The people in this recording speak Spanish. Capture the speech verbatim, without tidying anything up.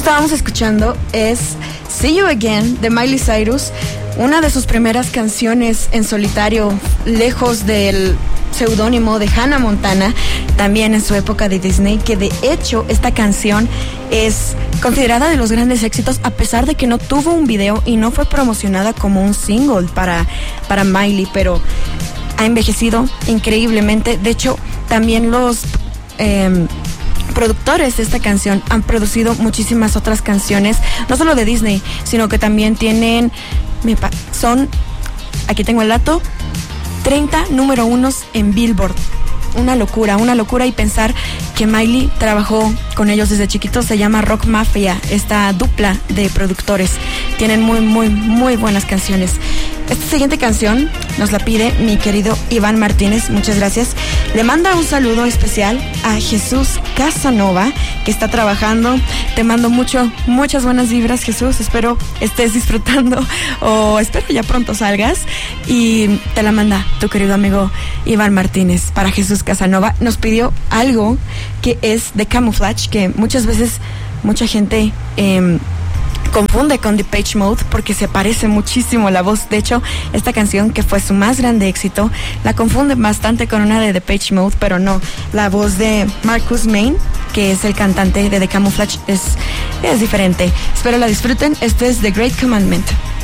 estábamos escuchando es See You Again de Miley Cyrus, una de sus primeras canciones en solitario, lejos del seudónimo de Hannah Montana, también en su época de Disney, que de hecho esta canción es considerada de los grandes éxitos a pesar de que no tuvo un video y no fue promocionada como un single para, para Miley, pero ha envejecido increíblemente. De hecho, también los eh, productores de esta canción han producido muchísimas otras canciones, no solo de Disney, sino que también tienen, son, aquí tengo el dato, treinta número unos en Billboard. Una locura, una locura, y pensar que Miley trabajó con ellos desde chiquitos. Se llama Rock Mafia, esta dupla de productores. Tienen muy, muy, muy buenas canciones. Esta siguiente canción nos la pide mi querido Iván Martínez, muchas gracias. Le manda un saludo especial a Jesús Casanova, que está trabajando. Te mando mucho, muchas buenas vibras, Jesús. Espero estés disfrutando, o espero ya pronto salgas. Y te la manda tu querido amigo Iván Martínez para Jesús Casanova. Nos pidió algo que es de Camouflage, que muchas veces mucha gente eh, confunde con Depeche Mode porque se parece muchísimo la voz. De hecho, esta canción, que fue su más grande éxito, la confunden bastante con una de Depeche Mode, pero no, la voz de Marcus Main, que es el cantante de The Camouflage, es, es diferente. Espero la disfruten. Este es The Great Commandment.